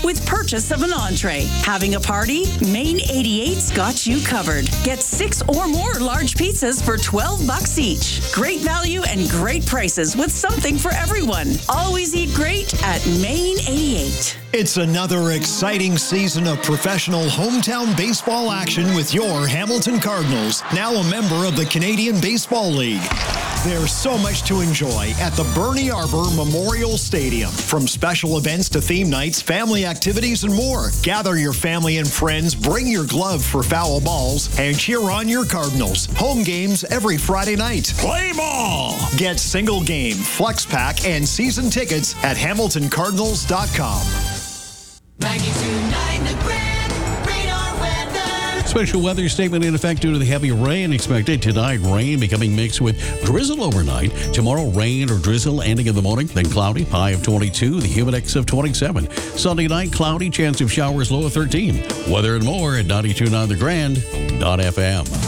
with purchase of an entree. Having a party? Main 88's got you covered. Get 6 or more large pizzas for $12 each. Great value and great prices with something for everyone. Always eat great at Main 88. It's another exciting season of professional hometown baseball action with your Hamilton Cardinals, now a member of the Canadian Baseball League. There's so much to enjoy at the Bernie Arbor Memorial Stadium. From special events to theme nights, family activities, and more. Gather your family and friends, bring your glove for foul balls, and cheer on your Cardinals. Home games every Friday night. Play ball! Get single game, flex pack, and season tickets at HamiltonCardinals.com. 92.9 The Grand Radar Weather. Special weather statement in effect due to the heavy rain expected tonight. Rain becoming mixed with drizzle overnight. Tomorrow, rain or drizzle ending in the morning, then cloudy, high of 22, the humidex of 27. Sunday night, cloudy, chance of showers, low of 13. Weather and more at 92.9 TheGrand.fm.